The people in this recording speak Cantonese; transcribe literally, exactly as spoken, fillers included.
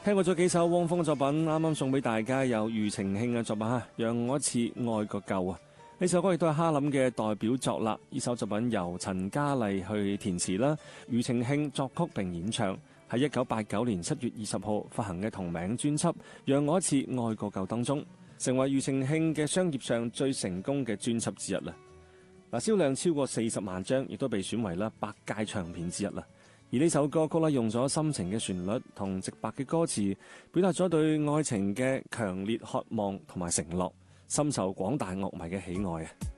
聽過咗幾首汪峰作品，啱啱送俾大家有庾澄慶嘅作品吓，讓我一次愛個夠啊！呢首歌亦都係哈林嘅代表作啦。呢首作品由陳嘉麗去填詞啦，庾澄慶作曲並演唱，喺一九八九年七月二十號發行嘅同名專輯《讓我一次愛個夠》當中，成為庾澄慶嘅商業上最成功嘅專輯之一啦。嗱，銷量超過四十萬張，亦都被選為啦百佳唱片之一啦。而呢首歌曲咧，用咗深情嘅旋律同直白嘅歌詞，表達咗對愛情嘅強烈渴望同埋承諾，深受廣大樂迷嘅喜愛啊！